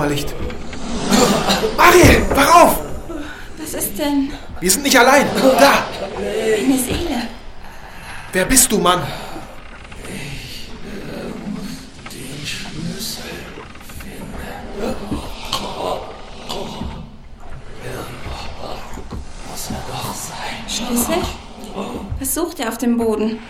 Licht. Mariel, wach auf! Was ist denn? Wir sind nicht allein. Da! Eine Seele. Wer bist du, Mann? Ich muss den Schlüssel finden. Muss er doch sein. Schlüssel? Was sucht er auf dem Boden?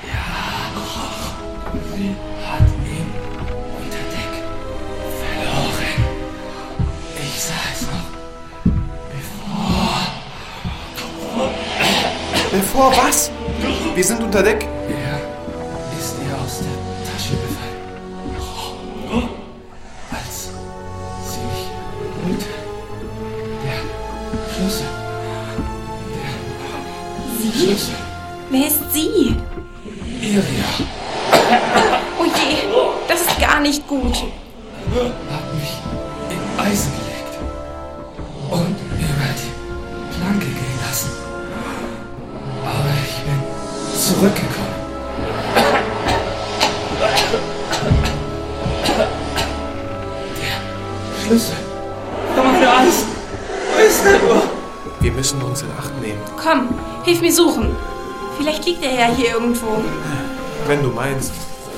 Sie hat ihn unter Deck verloren. Ich sah es noch, Bevor was? Wir sind unter Deck. er ist ihr aus der Tasche gefallen. Als sie mich holte. Der Schlüssel. Der Schlüssel. Wer ist sie? Iria. Oh je, das ist gar nicht gut. Hat mich in Eisen gelegt und über die Planke gehen lassen. Aber ich bin zurückgekommen. Der Schlüssel. Meine Eisen. Wo ist der nur? Wir müssen uns in Acht nehmen. Komm, hilf mir suchen. Vielleicht liegt er ja hier irgendwo. Wenn du meinst.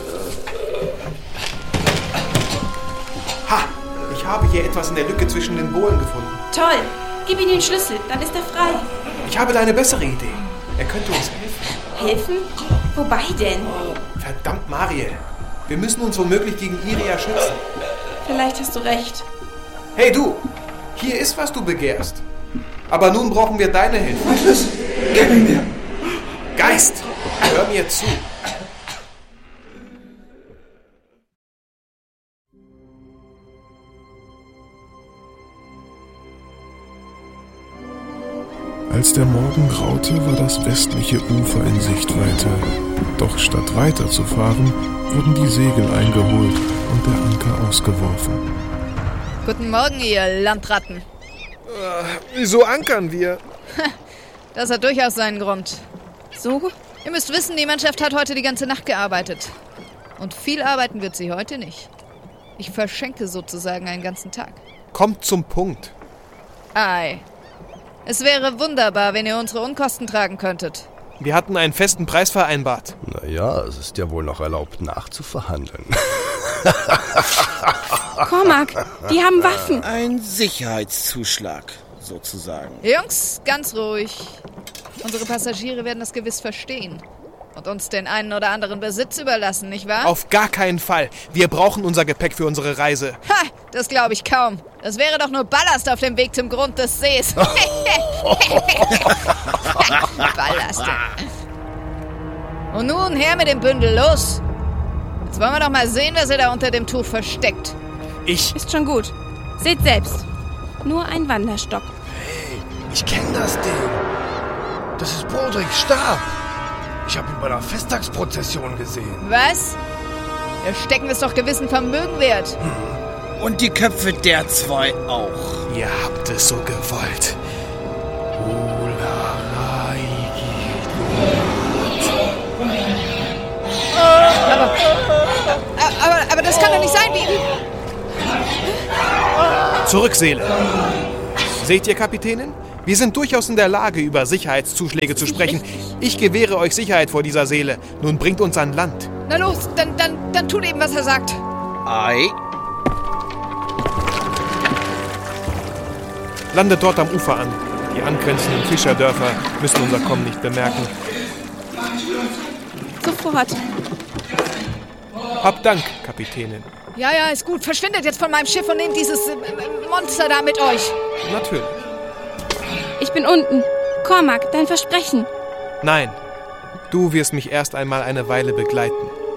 Ha! Ich habe hier etwas in der Lücke zwischen den Bohlen gefunden. Toll, gib ihm den Schlüssel, dann ist er frei. Ich habe da eine bessere Idee. Er könnte uns helfen. Helfen? Wobei denn? Verdammt, Mariel. Wir müssen uns womöglich gegen Iria schützen. Vielleicht hast du recht. Hey du! Hier ist, was du begehrst. Aber nun brauchen wir deine Hilfe. Mein Schlüssel. Gib ihn mir. Geist! Hör mir zu. Als der Morgen graute, war das westliche Ufer in Sichtweite. Doch statt weiterzufahren, wurden die Segel eingeholt und der Anker ausgeworfen. Guten Morgen, ihr Landratten. Wieso ankern wir? Das hat durchaus seinen Grund. So? Ihr müsst wissen, die Mannschaft hat heute die ganze Nacht gearbeitet. Und viel arbeiten wird sie heute nicht. Ich verschenke sozusagen einen ganzen Tag. Kommt zum Punkt. Ei. Es wäre wunderbar, wenn ihr unsere Unkosten tragen könntet. Wir hatten einen festen Preis vereinbart. Naja, es ist ja wohl noch erlaubt, nachzuverhandeln. Cormac, die haben Waffen. Ein Sicherheitszuschlag, sozusagen. Jungs, ganz ruhig. Unsere Passagiere werden das gewiss verstehen. Und uns den einen oder anderen Besitz überlassen, nicht wahr? Auf gar keinen Fall. Wir brauchen unser Gepäck für unsere Reise. Ha, das glaube ich kaum. Das wäre doch nur Ballast auf dem Weg zum Grund des Sees. Ballast. Und nun her mit dem Bündel, los. Jetzt wollen wir doch mal sehen, was ihr da unter dem Tuch versteckt. Ist schon gut. Seht selbst. Nur ein Wanderstock. Hey, ich kenne das Ding. Das ist Broderiks Stab. Ich habe ihn bei der Festtagsprozession gesehen. Was? Der Stecken ist doch gewissen Vermögen wert. Und die Köpfe der zwei auch. Ihr habt es so gewollt. Aber das kann doch nicht sein, wie... Zurück, Seele. Seht ihr, Kapitänin? Wir sind durchaus in der Lage, über Sicherheitszuschläge zu sprechen. Ich gewähre euch Sicherheit vor dieser Seele. Nun bringt uns an Land. Na los, dann tut eben, was er sagt. Ei. Landet dort am Ufer an. Die angrenzenden Fischerdörfer müssen unser Kommen nicht bemerken. Sofort. Habt Dank, Kapitänin. Ja, ist gut. Verschwindet jetzt von meinem Schiff und nehmt dieses Monster da mit euch. Natürlich. Ich bin unten. Cormac, dein Versprechen. Nein, du wirst mich erst einmal eine Weile begleiten.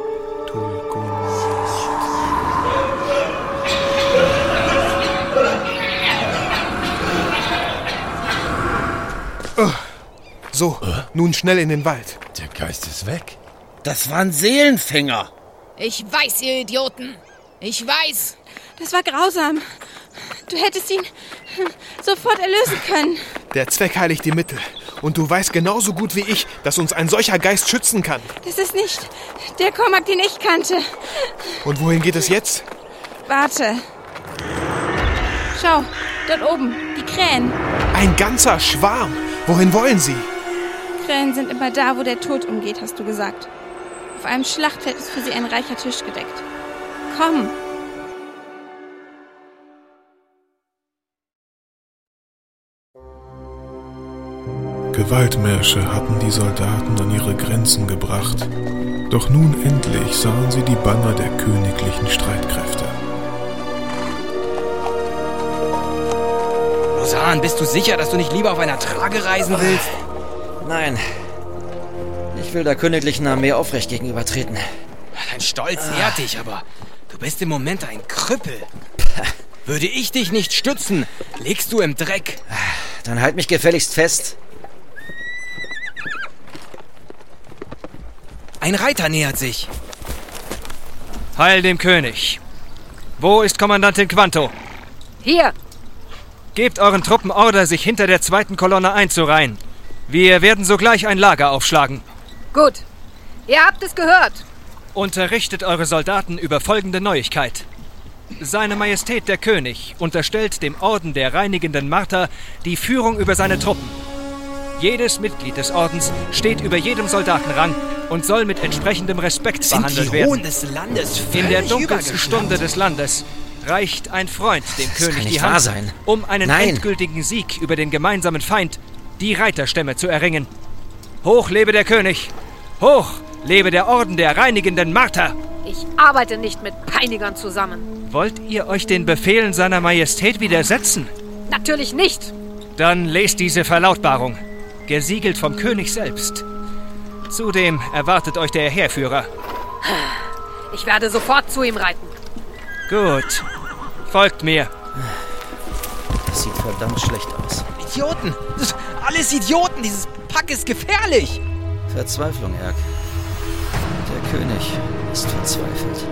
So, nun schnell in den Wald. Der Geist ist weg. Das waren Seelenfänger. Ich weiß, ihr Idioten. Ich weiß. Das war grausam. Du hättest ihn sofort erlösen können. Der Zweck heiligt die Mittel. Und du weißt genauso gut wie ich, dass uns ein solcher Geist schützen kann. Das ist nicht der Cormac, den ich kannte. Und wohin geht es jetzt? Warte. Schau, dort oben, die Krähen. Ein ganzer Schwarm. Wohin wollen sie? Krähen sind immer da, wo der Tod umgeht, hast du gesagt. Auf einem Schlachtfeld ist für sie ein reicher Tisch gedeckt. Komm! Gewaltmärsche hatten die Soldaten an ihre Grenzen gebracht. Doch nun endlich sahen sie die Banner der königlichen Streitkräfte. Rosan, bist du sicher, dass du nicht lieber auf einer Trage reisen willst? Nein. Ich will der königlichen Armee aufrecht gegenübertreten. Dein Stolz ehrt dich, aber du bist im Moment ein Krüppel. Würde ich dich nicht stützen, legst du im Dreck. Dann halt mich gefälligst fest. Ein Reiter nähert sich. Heil dem König. Wo ist Kommandantin Quanto? Hier. Gebt euren Truppen Order, sich hinter der zweiten Kolonne einzureihen. Wir werden sogleich ein Lager aufschlagen. Gut. Ihr habt es gehört. Unterrichtet eure Soldaten über folgende Neuigkeit. Seine Majestät der König unterstellt dem Orden der reinigenden Marter die Führung über seine Truppen. Jedes Mitglied des Ordens steht über jedem Soldatenrang und soll mit entsprechendem Respekt behandelt werden. Hohen des Landes in der dunkelsten Stunde des Landes reicht ein Freund dem König die Hand, um einen endgültigen Sieg über den gemeinsamen Feind, die Reiterstämme, zu erringen. Hoch lebe der König! Hoch lebe der Orden der reinigenden Marter! Ich arbeite nicht mit Peinigern zusammen. Wollt ihr euch den Befehlen seiner Majestät widersetzen? Natürlich nicht. Dann lest diese Verlautbarung, gesiegelt vom König selbst. Zudem erwartet euch der Heerführer. Ich werde sofort zu ihm reiten. Gut. Folgt mir. Das sieht verdammt schlecht aus. Idioten! Alles Idioten! Dieses Pack ist gefährlich! Verzweiflung, Erk. Der König ist verzweifelt.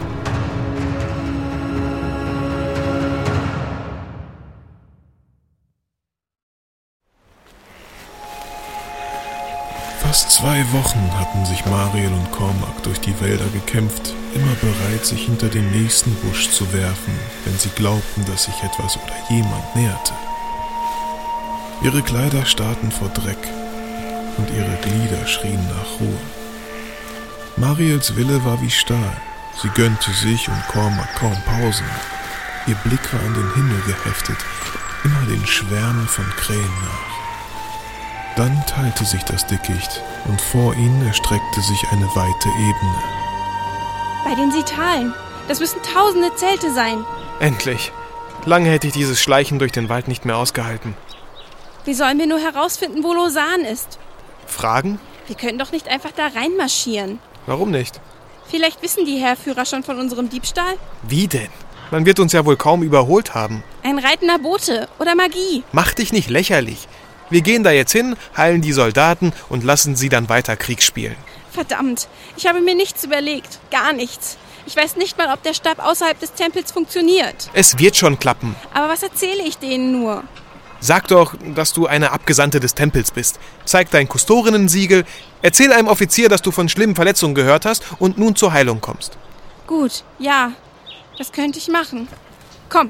Fast 2 Wochen hatten sich Mariel und Cormac durch die Wälder gekämpft, immer bereit, sich hinter den nächsten Busch zu werfen, wenn sie glaubten, dass sich etwas oder jemand näherte. Ihre Kleider starrten vor Dreck und ihre Glieder schrien nach Ruhe. Mariels Wille war wie Stahl. Sie gönnte sich und Cormac kaum Pausen. Ihr Blick war an den Himmel geheftet, immer den Schwärmen von Krähen nach. Dann teilte sich das Dickicht und vor ihnen erstreckte sich eine weite Ebene. Bei den Sitalen. Das müssen tausende Zelte sein. Endlich. Lange hätte ich dieses Schleichen durch den Wald nicht mehr ausgehalten. Wie sollen wir nur herausfinden, wo Lausanne ist? Fragen? Wir können doch nicht einfach da reinmarschieren. Warum nicht? Vielleicht wissen die Heerführer schon von unserem Diebstahl? Wie denn? Man wird uns ja wohl kaum überholt haben. Ein reitender Bote oder Magie. Mach dich nicht lächerlich. Wir gehen da jetzt hin, heilen die Soldaten und lassen sie dann weiter Krieg spielen. Verdammt, ich habe mir nichts überlegt. Gar nichts. Ich weiß nicht mal, ob der Stab außerhalb des Tempels funktioniert. Es wird schon klappen. Aber was erzähle ich denen nur? Sag doch, dass du eine Abgesandte des Tempels bist. Zeig dein Kustorinnensiegel. Erzähl einem Offizier, dass du von schlimmen Verletzungen gehört hast und nun zur Heilung kommst. Gut, ja. Das könnte ich machen. Komm.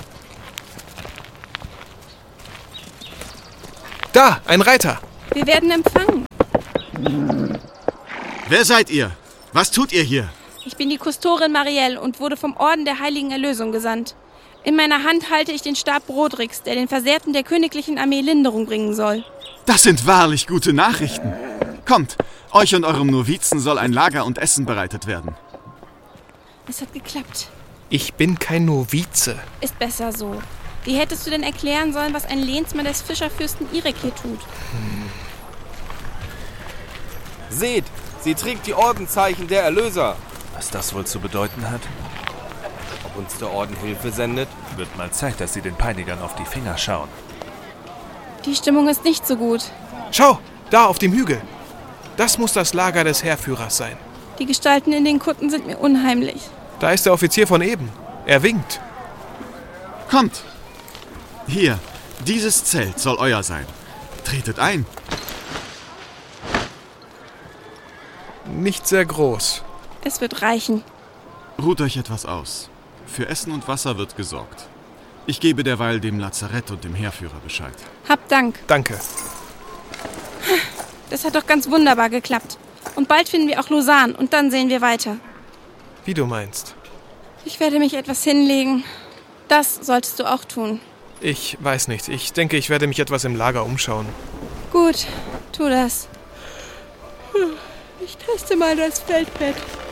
Da, ein Reiter. Wir werden empfangen. Wer seid ihr? Was tut ihr hier? Ich bin die Kustorin Marielle und wurde vom Orden der Heiligen Erlösung gesandt. In meiner Hand halte ich den Stab Brodricks, der den Versehrten der königlichen Armee Linderung bringen soll. Das sind wahrlich gute Nachrichten. Kommt, euch und eurem Novizen soll ein Lager und Essen bereitet werden. Es hat geklappt. Ich bin kein Novize. Ist besser so. Wie hättest du denn erklären sollen, was ein Lehnsmann des Fischerfürsten Irek hier tut? Seht, sie trägt die Ordenszeichen der Erlöser. Was das wohl zu bedeuten hat? Ob uns der Orden Hilfe sendet? Wird mal Zeit, dass sie den Peinigern auf die Finger schauen. Die Stimmung ist nicht so gut. Schau, da auf dem Hügel. Das muss das Lager des Heerführers sein. Die Gestalten in den Kutten sind mir unheimlich. Da ist der Offizier von eben. Er winkt. Kommt. Hier, dieses Zelt soll euer sein. Tretet ein. Nicht sehr groß. Es wird reichen. Ruht euch etwas aus. Für Essen und Wasser wird gesorgt. Ich gebe derweil dem Lazarett und dem Heerführer Bescheid. Hab Dank. Danke. Das hat doch ganz wunderbar geklappt. Und bald finden wir auch Lausanne und dann sehen wir weiter. Wie du meinst. Ich werde mich etwas hinlegen. Das solltest du auch tun. Ich weiß nicht. Ich denke, ich werde mich etwas im Lager umschauen. Gut, tu das. Ich taste mal das Feldbett.